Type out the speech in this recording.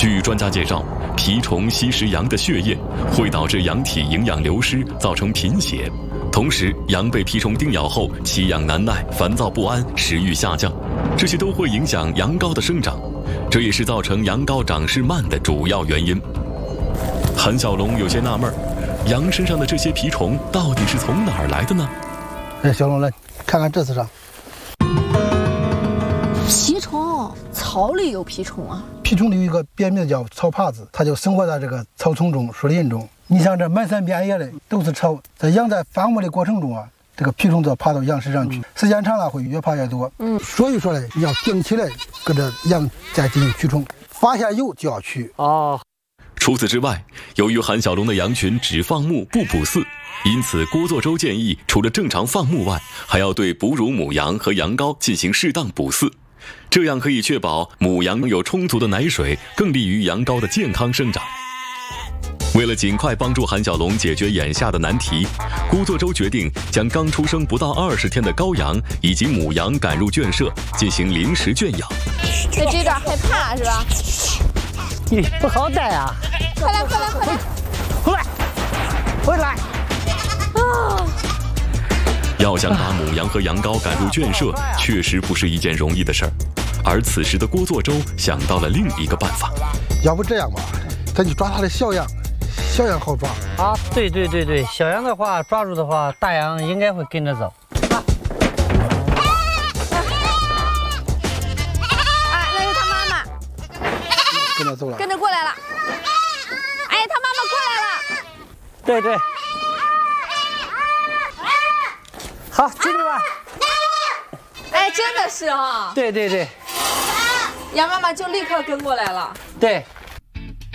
据专家介绍，蜱虫吸食羊的血液，会导致羊体营养流失，造成贫血。同时，羊被蜱虫叮咬后，奇痒难耐、烦躁不安、食欲下降，这些都会影响羊羔的生长，这也是造成羊羔长势慢的主要原因。韩小龙有些纳闷，羊身上的这些蜱虫到底是从哪儿来的呢？ 小龙来看看这是啥？ 蜱虫，草里有蜱虫啊？ 蜱虫里有一个别名叫草帕子，它就生活在这个草丛中、树林中。你像这满山遍野的都是草，在羊在发育的过程中啊，这个蜱虫就要爬到羊身上去，时间长了会越爬越多。所以说呢，你要定期的跟着羊再进行驱虫，发现有就要驱。 除此之外，由于韩小龙的羊群只放牧不捕饲，因此郭作周建议，除了正常放牧外，还要对哺乳母羊和羊羔进行适当捕饲，这样可以确保母羊有充足的奶水，更利于羊羔的健康生长。为了尽快帮助韩小龙解决眼下的难题，郭作周决定将刚出生不到20天的羔羊以及母羊赶入圈舍，进行临时圈养。 对这段害怕是吧？ 你不好带啊！ 快来快来快来！ 回来！ 要想把母羊和羊羔赶入圈舍，确实不是一件容易的事儿。而此时的郭作周想到了另一个办法， 要不这样吧，咱就抓它的小羊，小羊好抓啊！对，小羊的话抓住的话，大羊应该会跟着走。 那是他妈妈， 跟着走了， 跟着过来了。哎，他妈妈过来了。 对。好，进去吧。 哎，真的是啊。 对。 羊妈妈就立刻跟过来了。 对，